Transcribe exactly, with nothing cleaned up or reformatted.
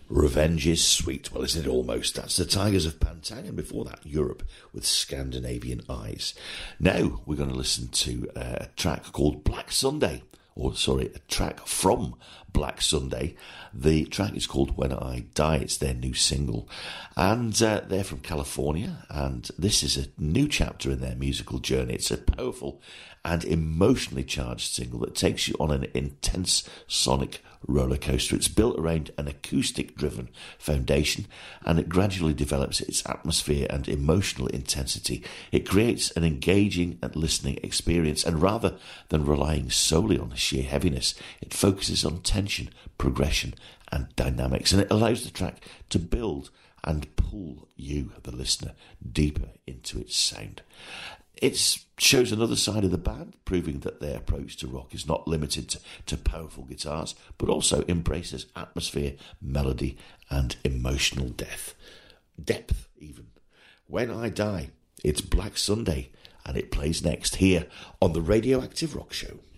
Revenge is sweet. Well, isn't it almost? That's the Tigers of Pantang, and before that, Europe with Scandinavian Eyes. Now we're going to listen to a track called Black Sunday, or sorry, a track from Black Sunday. The track is called When I Die. It's their new single, and uh, they're from California, and this is a new chapter in their musical journey. It's a powerful and emotionally charged single that takes you on an intense sonic roller coaster. It's built around an acoustic-driven foundation, and it gradually develops its atmosphere and emotional intensity. It creates an engaging and listening experience, and rather than relying solely on sheer heaviness, it focuses on tension, progression, and dynamics, and it allows the track to build and pull you, the listener, deeper into its sound. It shows another side of the band, proving that their approach to rock is not limited to, to powerful guitars, but also embraces atmosphere, melody, and emotional depth. Depth, even. When I Die, it's Black Sunday, and it plays next here on the Radioactive Rock Show.